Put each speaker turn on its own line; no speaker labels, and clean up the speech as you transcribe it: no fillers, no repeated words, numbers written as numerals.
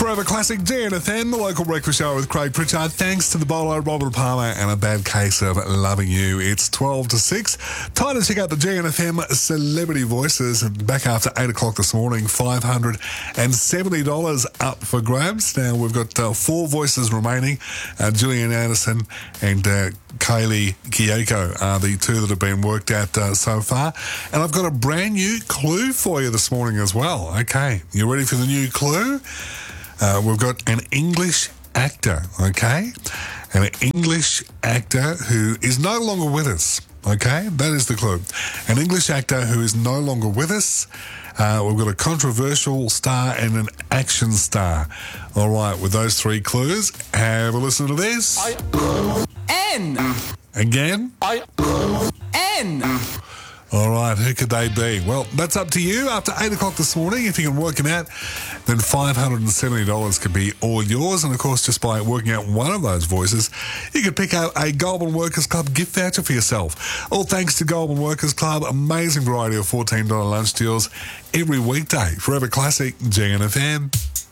Forever Classic GNFM, the local breakfast show with Craig Pritchard. Thanks to the bowler, Robert Palmer, and a bad case of loving you. It's 12 to 6. Time to check out the GNFM Celebrity Voices. Back after 8 o'clock this morning, $570 up for grabs. Now, we've got 4 voices remaining. Gillian Anderson and Kaylee Kiyoko are the 2 that have been worked at so far. And I've got a brand new clue for you this morning as well. Okay, you ready for the new clue? We've got an English actor, okay? An English actor who is no longer with us, okay? That is the clue. An English actor who is no longer with us. We've got a controversial star and an action star. All right, with those 3 clues, have a listen to this.
N.
Again?
N.
All right, who could they be? Well, that's up to you. After 8 o'clock this morning, if you can work them out, then $570 could be all yours. And, of course, just by working out one of those voices, you could pick out a Goulburn Workers Club gift voucher for yourself. All thanks to Goulburn Workers Club. Amazing variety of $14 lunch deals every weekday. Forever Classic, GNFM.